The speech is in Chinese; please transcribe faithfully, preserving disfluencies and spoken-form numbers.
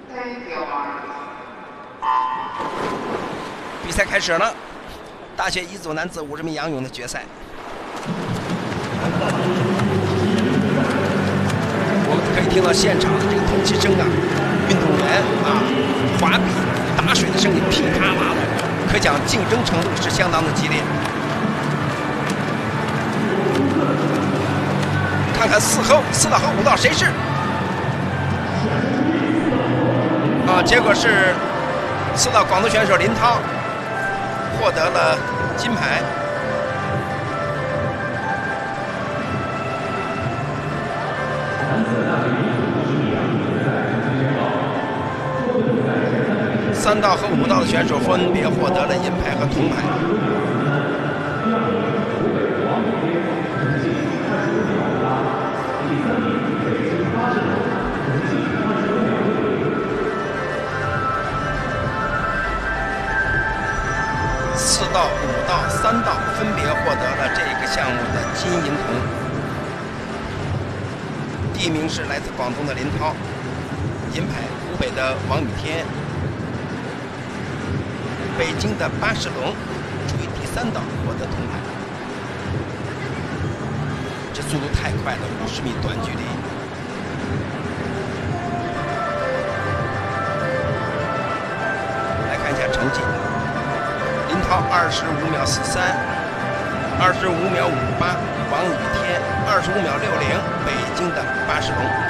比赛开始了，大学乙组男子五十米仰泳的决赛。我们可以听到现场的这个通气声啊，运动员啊滑臂打水的声音噼啪啦的，可讲竞争程度是相当的激烈。看看四后四道和五道谁是？啊，结果是四道广东选手林涛获得了金牌。三道和五道的选手分别获得了银牌和铜牌。四道、五道、三道分别获得了这个项目的金银铜。第一名是来自广东的林涛，银牌；湖北的王雨天，北京的巴士龙处于第三道获得铜牌。这速度太快了，五十米短距离。来看一下成绩。林涛二十五秒四三，二十五秒五八，王雨天二十五秒六零，北京的巴士龙。